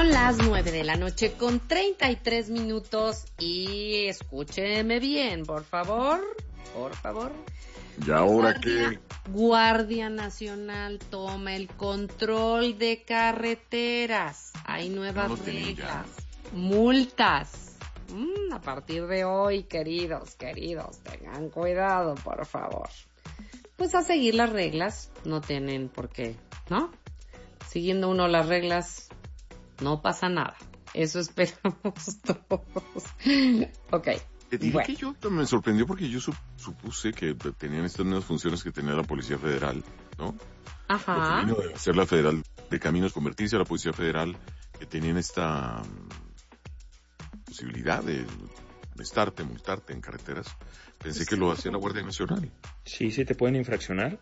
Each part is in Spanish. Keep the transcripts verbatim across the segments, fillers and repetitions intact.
Son las nueve de la noche con treinta y tres minutos y escúcheme bien, por favor, por favor. ¿Y ahora qué? Guardia Nacional toma el control de carreteras. Hay nuevas No lo tienen reglas, ya. multas. Mm, a partir de hoy, queridos, queridos, tengan cuidado, por favor. Pues a seguir las reglas, no tienen por qué, ¿no? Siguiendo uno las reglas, no pasa nada. Eso esperamos todos. Ok. Te dije bueno. que yo me sorprendió porque yo sup- supuse que tenían estas nuevas funciones que tenía la Policía Federal, ¿no? Ajá. Lo que vino de hacer la Federal de Caminos, convertirse a la Policía Federal, que tenían esta um, posibilidad de estarte, multarte en carreteras. Pensé que lo hacía la Guardia Nacional. Sí, sí te pueden infraccionar.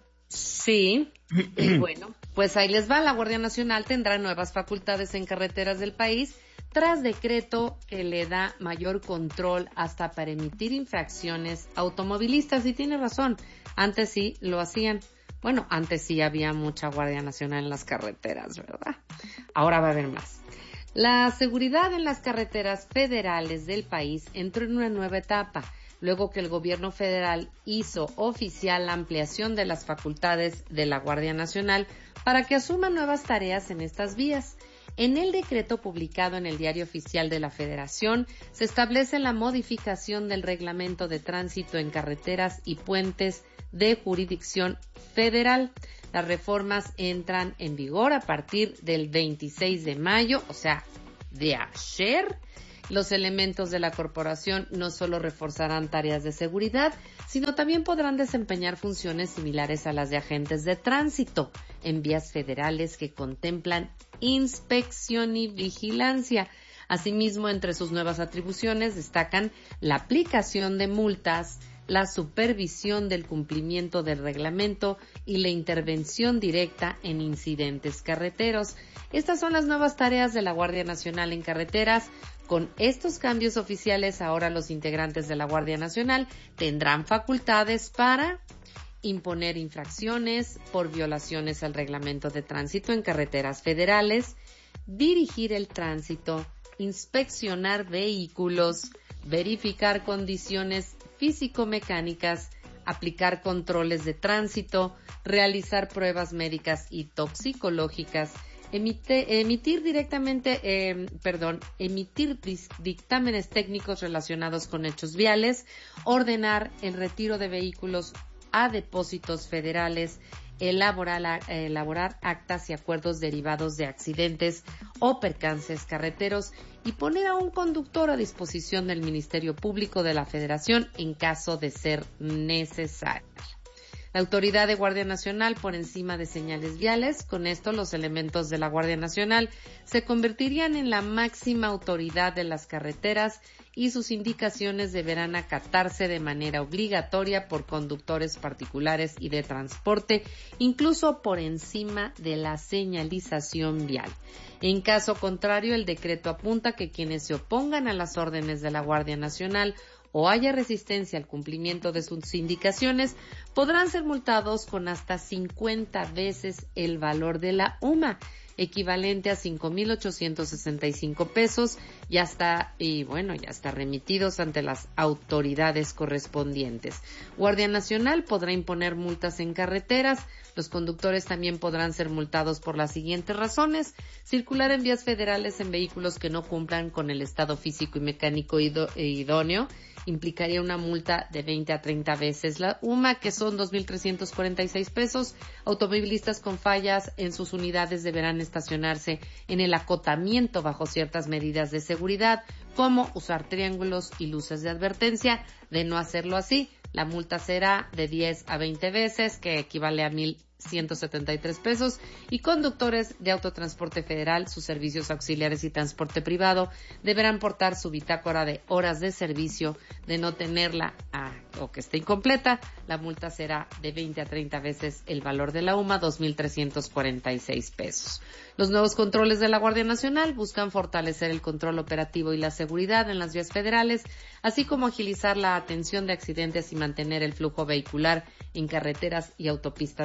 Sí, y bueno, pues ahí les va. La Guardia Nacional tendrá nuevas facultades en carreteras del país tras decreto que le da mayor control hasta para emitir infracciones automovilistas. Y tiene razón, antes sí lo hacían. Bueno, antes sí había mucha Guardia Nacional en las carreteras, ¿verdad? Ahora va a haber más. La seguridad en las carreteras federales del país entró en una nueva etapa, luego que el gobierno federal hizo oficial la ampliación de las facultades de la Guardia Nacional para que asuma nuevas tareas en estas vías. En el decreto publicado en el Diario Oficial de la Federación se establece la modificación del reglamento de tránsito en carreteras y puentes de jurisdicción federal. Las reformas entran en vigor a partir del veintiséis de mayo, o sea, de ayer. Los elementos de la corporación no solo reforzarán tareas de seguridad, sino también podrán desempeñar funciones similares a las de agentes de tránsito en vías federales que contemplan inspección y vigilancia. Asimismo, entre sus nuevas atribuciones destacan la aplicación de multas, la supervisión del cumplimiento del reglamento y la intervención directa en incidentes carreteros. Estas son las nuevas tareas de la Guardia Nacional en carreteras. Con estos cambios oficiales, ahora los integrantes de la Guardia Nacional tendrán facultades para imponer infracciones por violaciones al reglamento de tránsito en carreteras federales, dirigir el tránsito, inspeccionar vehículos, verificar condiciones físico-mecánicas, aplicar controles de tránsito, realizar pruebas médicas y toxicológicas, emite, emitir directamente, eh, perdón, emitir dictámenes técnicos relacionados con hechos viales, ordenar el retiro de vehículos a depósitos federales, elaborar, elaborar actas y acuerdos derivados de accidentes o percances carreteros y poner a un conductor a disposición del Ministerio Público de la Federación en caso de ser necesario. La Autoridad de Guardia Nacional por encima de señales viales. Con esto, los elementos de la Guardia Nacional se convertirían en la máxima autoridad de las carreteras y sus indicaciones deberán acatarse de manera obligatoria por conductores particulares y de transporte, incluso por encima de la señalización vial. En caso contrario, el decreto apunta que quienes se opongan a las órdenes de la Guardia Nacional o haya resistencia al cumplimiento de sus indicaciones, podrán ser multados con hasta cincuenta veces el valor de la U M A, equivalente a cinco mil ochocientos sesenta y cinco pesos, y hasta, y bueno, ya está remitidos ante las autoridades correspondientes. Guardia Nacional podrá imponer multas en carreteras. Los conductores también podrán ser multados por las siguientes razones: circular en vías federales en vehículos que no cumplan con el estado físico y mecánico idóneo, implicaría una multa de veinte a treinta veces la U M A, que son dos mil trescientos cuarenta y seis pesos. Automovilistas con fallas en sus unidades deberán estacionarse en el acotamiento bajo ciertas medidas de seguridad, como usar triángulos y luces de advertencia. De no hacerlo así, la multa será de diez a veinte veces, que equivale a mil ciento setenta y tres pesos, y conductores de autotransporte federal, sus servicios auxiliares y transporte privado deberán portar su bitácora de horas de servicio. De no tenerla ah, o que esté incompleta, la multa será de veinte a treinta veces el valor de la U M A, dos mil trescientos cuarenta y seis pesos. Los nuevos controles de la Guardia Nacional buscan fortalecer el control operativo y la seguridad en las vías federales, así como agilizar la atención de accidentes y mantener el flujo vehicular en carreteras y autopistas del país.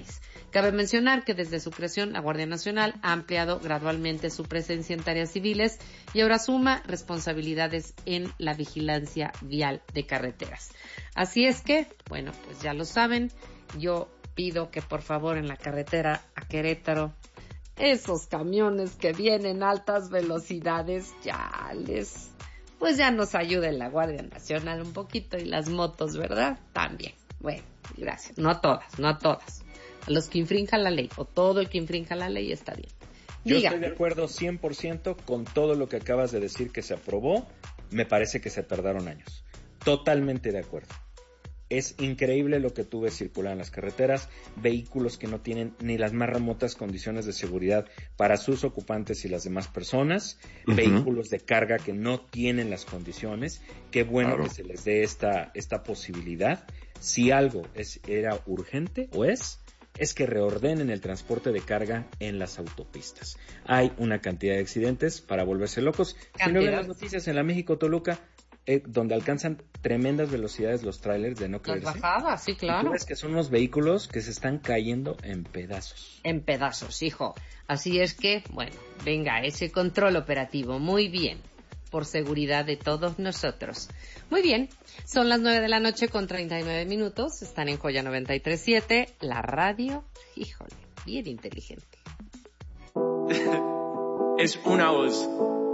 país. Cabe mencionar que desde su creación, la Guardia Nacional ha ampliado gradualmente su presencia en tareas civiles y ahora suma responsabilidades en la vigilancia vial de carreteras. Así es que, bueno, pues ya lo saben, yo pido que por favor en la carretera a Querétaro, esos camiones que vienen a altas velocidades, ya les, pues ya nos ayude la Guardia Nacional un poquito y las motos, ¿verdad? También. Bueno, gracias. No a todas, no a todas. A los que infrinjan la ley, o todo el que infrinja la ley está bien. Yo Diga. estoy de acuerdo cien por ciento con todo lo que acabas de decir que se aprobó. Me parece que se tardaron años. Totalmente de acuerdo. Es increíble lo que tú ves circular en las carreteras, vehículos que no tienen ni las más remotas condiciones de seguridad para sus ocupantes y las demás personas, uh-huh. Vehículos de carga que no tienen las condiciones. Qué bueno claro. que se les dé esta, esta posibilidad. Si algo es, era urgente o es, es que reordenen el transporte de carga en las autopistas. Hay una cantidad de accidentes para volverse locos. Si no ven las noticias en la México-Toluca, Eh, donde alcanzan tremendas velocidades los trailers de no creerse. Las bajadas, sí, claro. Y tú ves que son unos vehículos que se están cayendo en pedazos. En pedazos, hijo. Así es que, bueno, venga, ese control operativo, muy bien, por seguridad de todos nosotros. Muy bien, son las nueve de la noche con treinta y nueve minutos, están en Joya noventa y tres punto siete, la radio, híjole, bien inteligente. Es una voz.